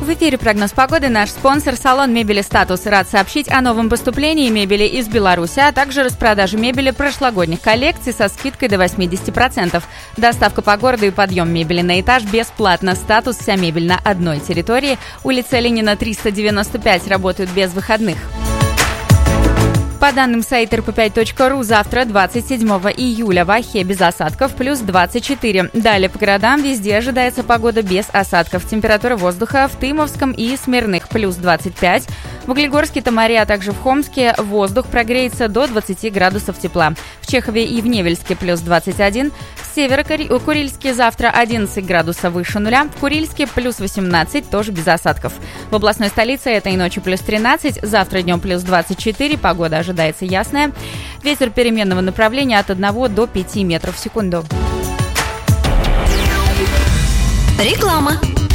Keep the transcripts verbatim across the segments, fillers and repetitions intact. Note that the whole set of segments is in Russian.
В эфире прогноз погоды. Наш спонсор – салон мебели «Статус». Рад сообщить о новом поступлении мебели из Беларуси, а также распродаже мебели прошлогодних коллекций со скидкой до восемьдесят процентов. Доставка по городу и подъем мебели на этаж бесплатно. «Статус» – вся мебель на одной территории. Улица Ленина, триста девяносто пять. Работают без выходных. По данным сайта эр пэ пять точка ру, завтра, двадцать седьмого июля, в Ахе без осадков, плюс двадцать четыре. Далее по городам везде ожидается погода без осадков. Температура воздуха в Тымовском и Смирных, плюс двадцать пять. В Углегорске, Тамаре, а также в Хомске воздух прогреется до двадцати градусов тепла. В Чехове и в Невельске, плюс двадцать один. В Северо-Курильске завтра одиннадцать градусов выше нуля. В Курильске, плюс восемнадцать, тоже без осадков. В областной столице этой ночью плюс тринадцать, завтра днем плюс двадцать четыре. Погода ожидается ясная. Ветер переменного направления от одного до пяти метров в секунду. Реклама.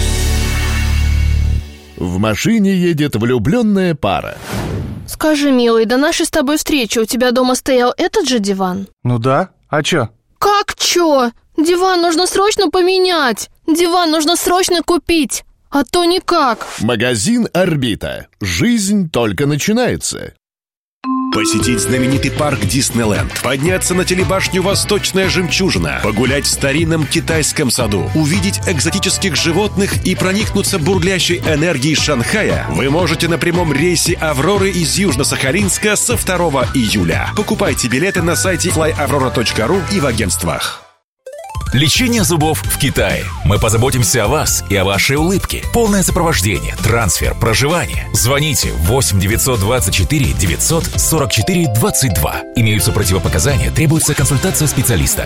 В машине едет влюбленная пара. Скажи, милый, до нашей с тобой встречи у тебя дома стоял этот же диван? Ну да, а чё? Как чё? Диван нужно срочно поменять. Диван нужно срочно купить. А то никак. Магазин «Орбита». Жизнь только начинается. Посетить знаменитый парк Диснейленд, подняться на телебашню «Восточная жемчужина», погулять в старинном китайском саду, увидеть экзотических животных и проникнуться бурлящей энергией Шанхая вы можете на прямом рейсе «Авроры» из Южно-Сахалинска со второго июля. Покупайте билеты на сайте флай аврора точка ру и в агентствах. Лечение зубов в Китае. Мы позаботимся о вас и о вашей улыбке. Полное сопровождение, трансфер, проживание. Звоните восемь девятьсот двадцать четыре девятьсот сорок четыре двадцать два. Имеются противопоказания, требуется консультация специалиста.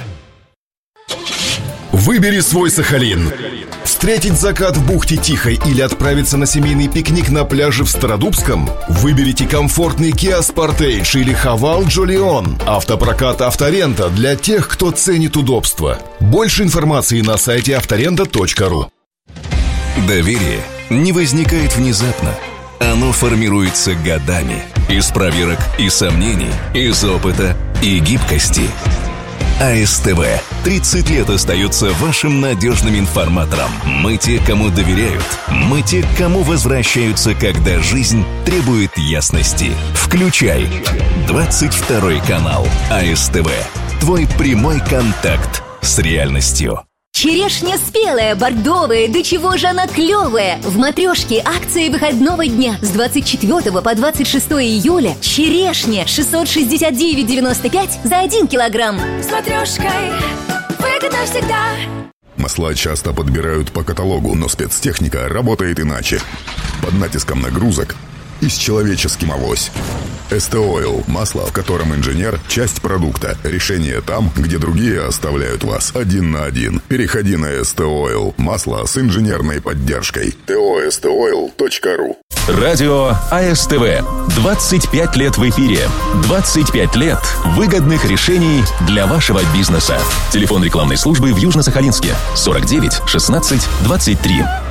Выбери свой Сахалин. Встретить закат в бухте Тихой или отправиться на семейный пикник на пляже в Стародубском? Выберите комфортный Kia Sportage или Haval Jolion. Автопрокат «Авторента» для тех, кто ценит удобство. Больше информации на сайте авторента точка ру. Доверие не возникает внезапно. Оно формируется годами. Из проверок и сомнений, из опыта и гибкости. а эс тэ вэ тридцать лет остается вашим надежным информатором. Мы те, кому доверяют. Мы те, к кому возвращаются, когда жизнь требует ясности. Включай двадцать второй канал а эс тэ вэ. Твой прямой контакт с реальностью. Черешня спелая, бордовая, да чего же она клевая! В «Матрешке» акции выходного дня с двадцать четвёртого по двадцать шестое июля. Черешня шестьсот шестьдесят девять девяносто пять за один килограмм. С «Матрешкой» выгодно всегда. Масла часто подбирают по каталогу, но спецтехника работает иначе. Под натиском нагрузок и с человеческим авось. эс тэ Oil – масло, в котором инженер – часть продукта. Решение там, где другие оставляют вас один на один. Переходи на эс тэ Oil – масло с инженерной поддержкой. тэ о эс тэ ойл точка ру. Радио а эс тэ вэ. двадцать пять лет в эфире. двадцать пять лет выгодных решений для вашего бизнеса. Телефон рекламной службы в Южно-Сахалинске сорок девять шестнадцать двадцать три.